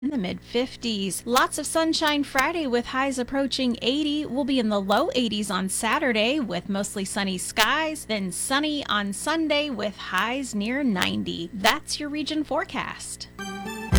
In the mid 50s. Lots of sunshine Friday with highs approaching 80. We'll be in the low 80s on Saturday with mostly sunny skies, then sunny on Sunday with highs near 90. That's your region forecast.